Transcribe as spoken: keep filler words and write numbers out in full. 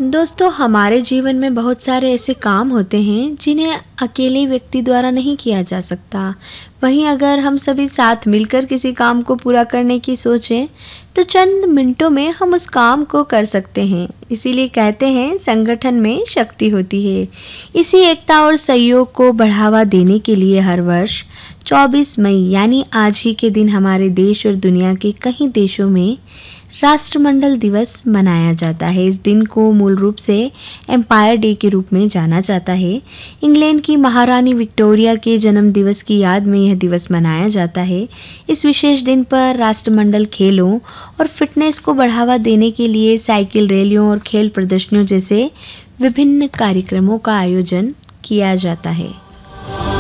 दोस्तों, हमारे जीवन में बहुत सारे ऐसे काम होते हैं जिन्हें अकेले व्यक्ति द्वारा नहीं किया जा सकता। वहीं अगर हम सभी साथ मिलकर किसी काम को पूरा करने की सोचें तो चंद मिनटों में हम उस काम को कर सकते हैं। इसीलिए कहते हैं संगठन में शक्ति होती है। इसी एकता और सहयोग को बढ़ावा देने के लिए हर वर्ष चौबीस मई यानी आज ही के दिन हमारे देश और दुनिया के कई देशों में राष्ट्रमंडल दिवस मनाया जाता है। इस दिन को मूल रूप से एम्पायर डे के रूप में जाना जाता है। इंग्लैंड की महारानी विक्टोरिया के जन्म दिवस की याद में यह दिवस मनाया जाता है। इस विशेष दिन पर राष्ट्रमंडल खेलों और फिटनेस को बढ़ावा देने के लिए साइकिल रैलियों और खेल प्रदर्शनियों जैसे विभिन्न कार्यक्रमों का आयोजन किया जाता है।